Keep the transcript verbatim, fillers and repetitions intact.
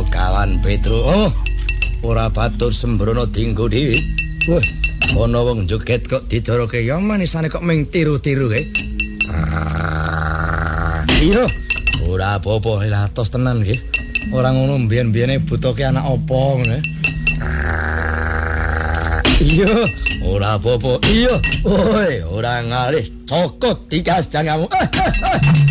kawan Petro. Oh, ora batur sembrono dienggo dhewe. Wah, ana wong joget kok didoroke ya manisane kok ming tiru-tiru kae. Ah, iya. Ora apa-apa latos tenan nggih. Ora ngono mbiyen-mbiyene butoke anak apa ngono. Ah, iya, ora apa-apa. Iya. Oi, ora ngalih cokot dikas jangamu.